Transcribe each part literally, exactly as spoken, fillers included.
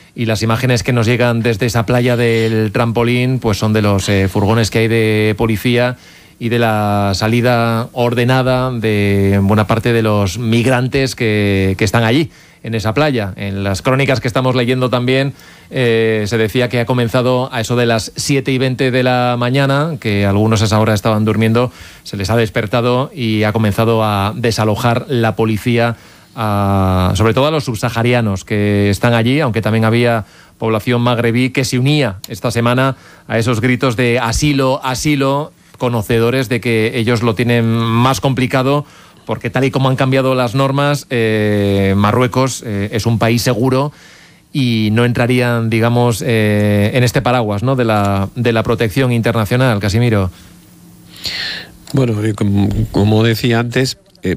y las imágenes que nos llegan desde esa playa del Trampolín pues son de los eh, furgones que hay de policía y de la salida ordenada de buena parte de los migrantes que, que están allí, en esa playa. En las crónicas que estamos leyendo también eh, se decía que ha comenzado a eso de las siete y veinte de la mañana, que algunos a esa hora estaban durmiendo, se les ha despertado y ha comenzado a desalojar la policía, a, sobre todo a los subsaharianos que están allí, aunque también había población magrebí que se unía esta semana a esos gritos de asilo, asilo, conocedores de que ellos lo tienen más complicado, porque tal y como han cambiado las normas, eh, Marruecos eh, es un país seguro y no entrarían, digamos, eh, en este paraguas, ¿no?, de la, de la protección internacional. Casimiro. Bueno, como, como decía antes, eh,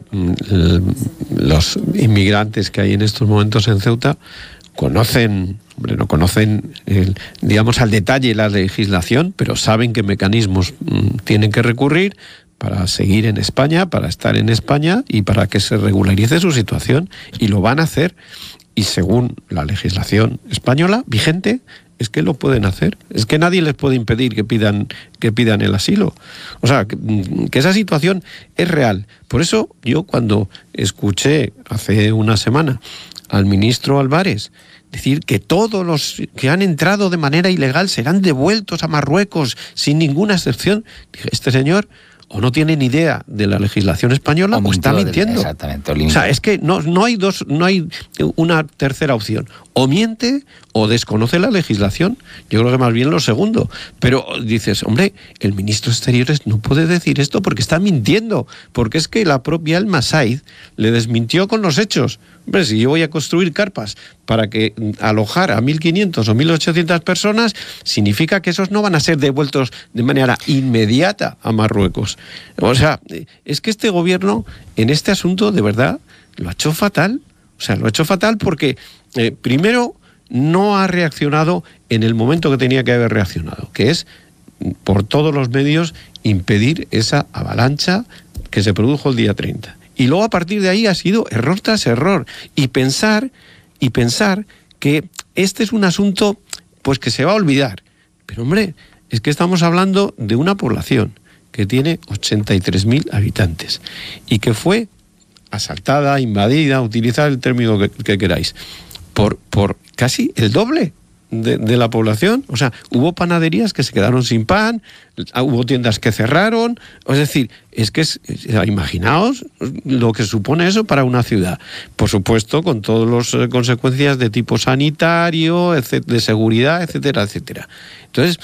los inmigrantes que hay en estos momentos en Ceuta conocen, hombre, no conocen, el, digamos, al detalle la legislación, pero saben qué mecanismos mm, tienen que recurrir para seguir en España, para estar en España y para que se regularice su situación, y lo van a hacer, y según la legislación española vigente, es que lo pueden hacer, es que nadie les puede impedir que pidan, que pidan el asilo. O sea, que, que esa situación es real. Por eso yo, cuando escuché hace una semana al ministro Álvarez decir que todos los que han entrado de manera ilegal serán devueltos a Marruecos sin ninguna excepción, dije, este señor o no tiene ni idea de la legislación española o, o está mintiendo. Exactamente. O sea, es que no, no hay dos, no hay una tercera opción. O miente o desconoce la legislación. Yo creo que más bien lo segundo. Pero dices, hombre, el ministro de Exteriores no puede decir esto porque está mintiendo. Porque es que la propia Alma Said le desmintió con los hechos. Hombre, si yo voy a construir carpas para que alojar a mil quinientas o mil ochocientas personas, significa que esos no van a ser devueltos de manera inmediata a Marruecos. O sea, es que este gobierno en este asunto de verdad lo ha hecho fatal. O sea, lo ha hecho fatal porque eh, primero no ha reaccionado en el momento que tenía que haber reaccionado, que es por todos los medios impedir esa avalancha que se produjo el día treinta. Y luego a partir de ahí ha sido error tras error. Y pensar, y pensar que este es un asunto pues que se va a olvidar. Pero hombre, es que estamos hablando de una población que tiene ochenta y tres mil habitantes y que fue asaltada, invadida, utilizad el término que, que queráis, por, por casi el doble de, de la población. O sea, hubo panaderías que se quedaron sin pan, hubo tiendas que cerraron. Es decir, es que es, imaginaos lo que supone eso para una ciudad. Por supuesto, con todas las eh, consecuencias de tipo sanitario, de seguridad, etcétera, etcétera. Entonces,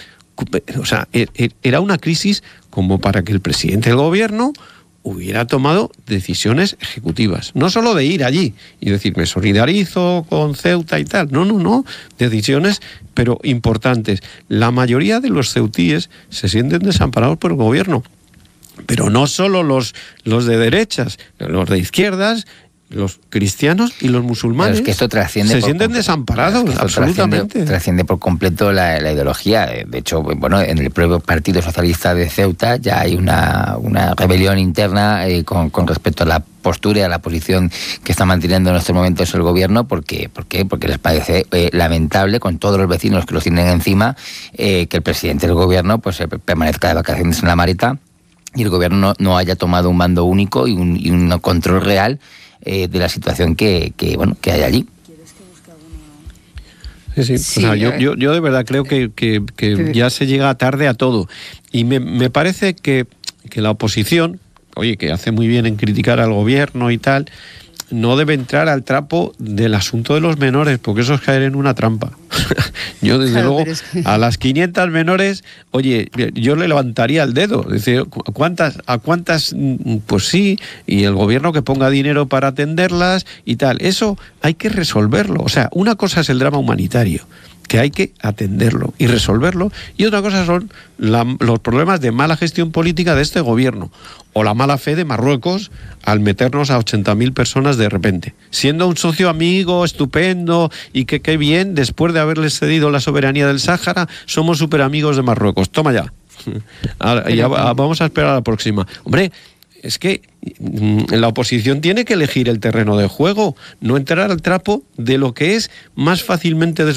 o sea, era una crisis como para que el presidente del gobierno hubiera tomado decisiones ejecutivas, no solo de ir allí y decir me solidarizo con Ceuta y tal, no, no, no, decisiones pero importantes. La mayoría de los ceutíes se sienten desamparados por el gobierno, pero no solo los, los de derechas, los de izquierdas, los cristianos y los musulmanes. Pero es que esto trasciende se por sienten completo. desamparados, Es que absolutamente. Trasciende, trasciende por completo la, la ideología. De hecho, bueno, en el propio Partido Socialista de Ceuta ya hay una, una rebelión interna eh, con, con respecto a la postura y a la posición que está manteniendo en estos momentos el gobierno. ¿Por qué? ¿Por qué? Porque les parece eh, lamentable, con todos los vecinos que los tienen encima, eh, que el presidente del gobierno pues eh, permanezca de vacaciones en la Marita y el gobierno no, no haya tomado un mando único y un, y un control real Eh, de la situación que, que bueno que hay allí. Sí, sí. Sí, o sea, yo, eh. yo, yo de verdad creo que, que, que Sí. ya se llega tarde a todo. Y me, me parece que, que la oposición, oye, que hace muy bien en criticar al gobierno y tal, no debe entrar al trapo del asunto de los menores, porque eso es caer en una trampa. Yo, desde Claro, luego, pero es que- a las quinientas menores, oye, yo le levantaría el dedo. Es decir, ¿a cuántas? ¿A cuántas? Pues sí, y el gobierno que ponga dinero para atenderlas y tal. Eso hay que resolverlo. O sea, una cosa es el drama humanitario, que hay que atenderlo y resolverlo, y otra cosa son la, los problemas de mala gestión política de este gobierno, o la mala fe de Marruecos al meternos a ochenta mil personas de repente, siendo un socio amigo estupendo y que qué bien, después de haberles cedido la soberanía del Sáhara, somos súper amigos de Marruecos. Toma ya. Ahora, ya va- vamos a esperar a la próxima. Hombre, es que mm, la oposición tiene que elegir el terreno de juego, no entrar al trapo de lo que es más fácilmente des